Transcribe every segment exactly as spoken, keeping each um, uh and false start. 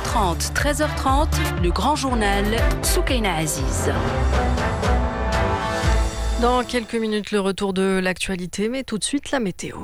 trente, treize heures trente, le grand journal Soukaina Aziz. Dans quelques minutes, le retour de l'actualité, mais tout de suite la météo.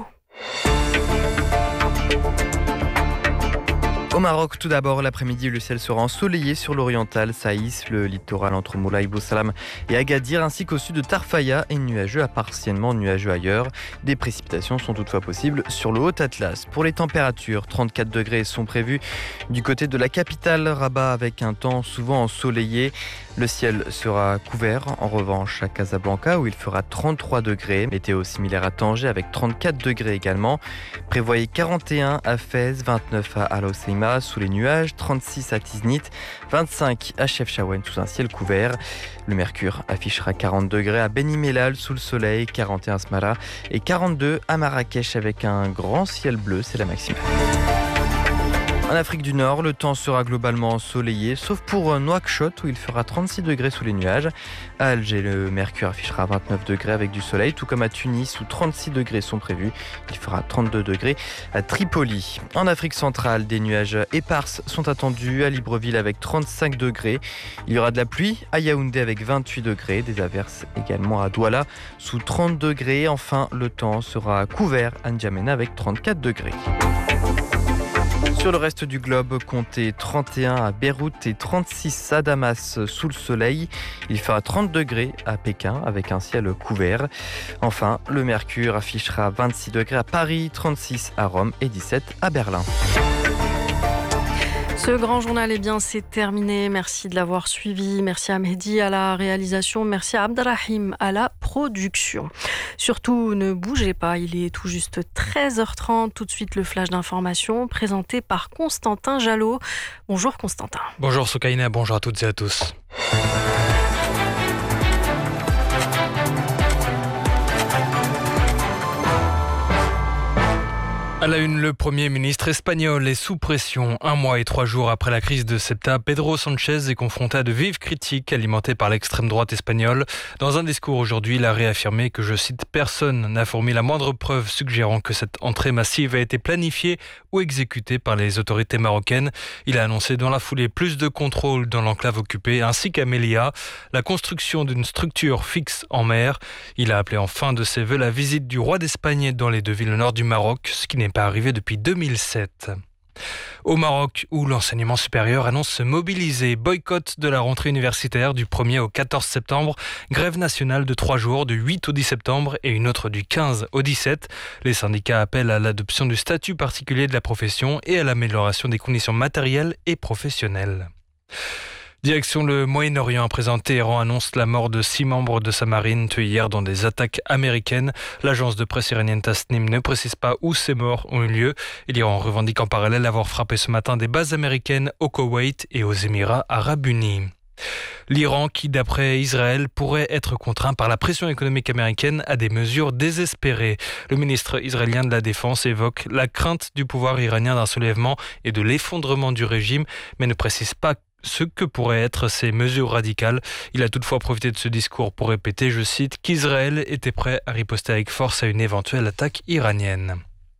Au Maroc, tout d'abord, l'après-midi, le ciel sera ensoleillé sur l'oriental, Saïs, le littoral entre Moulay Bousalam et Agadir, ainsi qu'au sud de Tarfaya, et nuageux à partiellement nuageux ailleurs. Des précipitations sont toutefois possibles sur le Haut-Atlas. Pour les températures, trente-quatre degrés sont prévus du côté de la capitale, Rabat, avec un temps souvent ensoleillé. Le ciel sera couvert, en revanche, à Casablanca, où il fera trente-trois degrés. Météo similaire à Tanger, avec trente-quatre degrés également. Prévoyez quarante et un à Fès, vingt-neuf à Al Hoceima, sous les nuages, trente-six à Tiznit, vingt-cinq à Chefchaouen sous un ciel couvert. Le mercure affichera quarante degrés à Beni Mellal sous le soleil, quarante et un à Smara et quarante-deux à Marrakech avec un grand ciel bleu, c'est la maximale. En Afrique du Nord, le temps sera globalement ensoleillé, sauf pour Nouakchott où il fera trente-six degrés sous les nuages. À Alger, le mercure affichera vingt-neuf degrés avec du soleil, tout comme à Tunis où trente-six degrés sont prévus. Il fera trente-deux degrés à Tripoli. En Afrique centrale, des nuages éparses sont attendus à Libreville avec trente-cinq degrés. Il y aura de la pluie à Yaoundé avec vingt-huit degrés, des averses également à Douala sous trente degrés. Enfin, le temps sera couvert à N'Djamena avec trente-quatre degrés. Sur le reste du globe, comptez trente et un à Beyrouth et trente-six à Damas sous le soleil. Il fera trente degrés à Pékin avec un ciel couvert. Enfin, le mercure affichera vingt-six degrés à Paris, trente-six à Rome et dix-sept à Berlin. Ce grand journal, eh bien, c'est terminé. Merci de l'avoir suivi. Merci à Mehdi à la réalisation. Merci à Abdelrahim à la production. Surtout, ne bougez pas. Il est tout juste treize heures trente. Tout de suite, le flash d'information présenté par Constantin Jalot. Bonjour Constantin. Bonjour Soukaina, bonjour à toutes et à tous. À la une, le Premier ministre espagnol est sous pression. Un mois et trois jours après la crise de Ceuta, Pedro Sánchez est confronté à de vives critiques alimentées par l'extrême droite espagnole. Dans un discours aujourd'hui, il a réaffirmé que, je cite, « Personne n'a fourni la moindre preuve suggérant que cette entrée massive a été planifiée ou exécutée par les autorités marocaines ». Il a annoncé dans la foulée plus de contrôle dans l'enclave occupée ainsi qu'à Melilla, la construction d'une structure fixe en mer. Il a appelé en fin de ses vœux la visite du roi d'Espagne dans les deux villes au nord du Maroc, ce qui n'est pas arrivé depuis deux mille sept. Au Maroc, où l'enseignement supérieur annonce se mobiliser, boycott de la rentrée universitaire du premier au quatorze septembre, grève nationale de trois jours du huit au dix septembre et une autre du quinze au dix-sept. Les syndicats appellent à l'adoption du statut particulier de la profession et à l'amélioration des conditions matérielles et professionnelles. Direction le Moyen-Orient, à présent, Téhéran annonce la mort de six membres de sa marine tués hier dans des attaques américaines. L'agence de presse iranienne Tasnim ne précise pas où ces morts ont eu lieu. L'Iran revendique en parallèle avoir frappé ce matin des bases américaines au Koweït et aux Émirats arabes unis. L'Iran qui, d'après Israël, pourrait être contraint par la pression économique américaine à des mesures désespérées. Le ministre israélien de la Défense évoque la crainte du pouvoir iranien d'un soulèvement et de l'effondrement du régime, mais ne précise pas ce que pourraient être ces mesures radicales. Il a toutefois profité de ce discours pour répéter, je cite, qu'Israël était prêt à riposter avec force à une éventuelle attaque iranienne.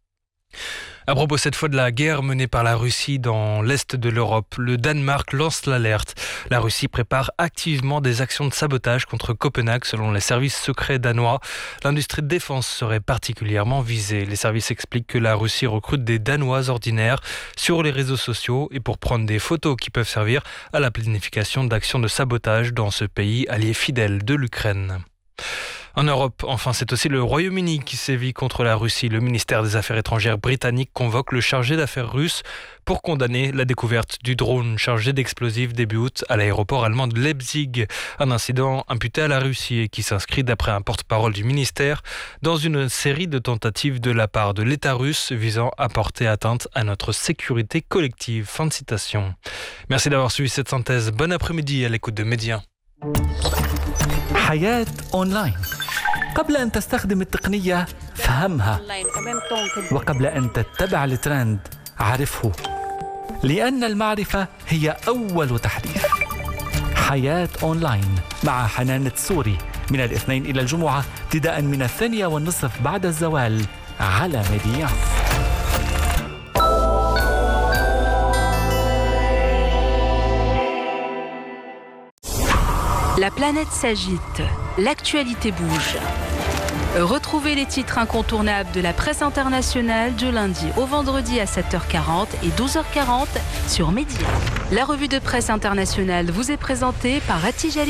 À propos cette fois de la guerre menée par la Russie dans l'est de l'Europe, le Danemark lance l'alerte. La Russie prépare activement des actions de sabotage contre Copenhague selon les services secrets danois. L'industrie de défense serait particulièrement visée. Les services expliquent que la Russie recrute des Danois ordinaires sur les réseaux sociaux et pour prendre des photos qui peuvent servir à la planification d'actions de sabotage dans ce pays allié fidèle de l'Ukraine. En Europe, enfin, c'est aussi le Royaume-Uni qui sévit contre la Russie. Le ministère des Affaires étrangères britannique convoque le chargé d'affaires russe pour condamner la découverte du drone chargé d'explosifs début août à l'aéroport allemand de Leipzig. Un incident imputé à la Russie et qui s'inscrit, d'après un porte-parole du ministère, dans une série de tentatives de la part de l'État russe visant à porter atteinte à notre sécurité collective. Fin de citation. Merci d'avoir suivi cette synthèse. Bon après-midi à l'écoute de Média. حياة أونلاين. قبل أن تستخدم التقنية فهمها، وقبل أن تتبع الترند عرفه، لأن المعرفة هي أول تحديث. حياة أونلاين مع حنان التسوري من الاثنين إلى الجمعة ابتداء من الثانية والنصف بعد الزوال على ميديا. La planète s'agite, l'actualité bouge. Retrouvez les titres incontournables de la presse internationale du lundi au vendredi à sept heures quarante et douze heures quarante sur Média. La revue de presse internationale vous est présentée par Attijali.